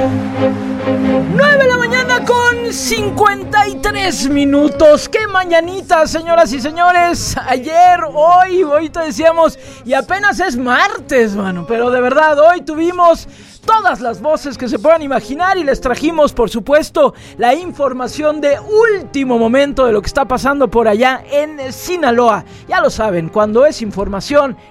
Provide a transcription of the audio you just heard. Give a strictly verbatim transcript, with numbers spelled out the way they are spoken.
nueve de la mañana con cincuenta y tres minutos. ¡Qué mañanita, señoras y señores! Ayer, hoy, hoy te decíamos, y apenas es martes, mano. Pero de verdad, hoy tuvimos todas las voces que se puedan imaginar y les trajimos, por supuesto, la información de último momento de lo que está pasando por allá en Sinaloa. Ya lo saben, cuando es información